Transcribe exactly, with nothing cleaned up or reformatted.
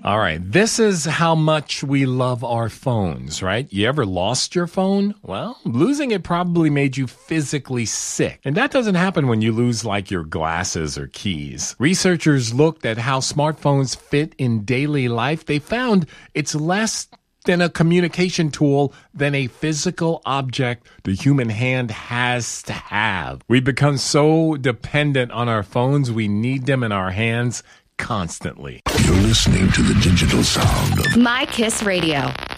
All right, this is how much we love our phones, right? You ever lost your phone? Well, losing it probably made you physically sick. And that doesn't happen when you lose like your glasses or keys. Researchers looked at how smartphones fit in daily life. They found it's less than a communication tool than a physical object the human hand has to have. We've become so dependent on our phones, we need them in our hands constantly. You're listening to the digital sound of My Kiss Radio.